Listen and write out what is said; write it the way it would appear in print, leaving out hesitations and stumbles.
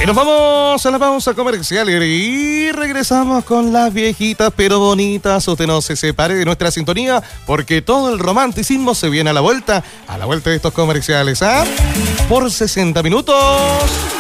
Y nos vamos a la pausa comercial y regresamos con las viejitas pero bonitas. Usted no se separe de nuestra sintonía porque todo el romanticismo se viene a la vuelta de estos comerciales, ¿ah? Por 60 minutos.